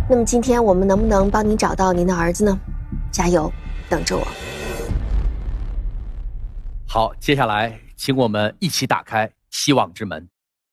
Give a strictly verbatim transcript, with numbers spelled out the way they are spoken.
那么今天我们能不能帮您找到您的儿子呢？加油，等着我。 好，接下来请我们一起打开希望之门。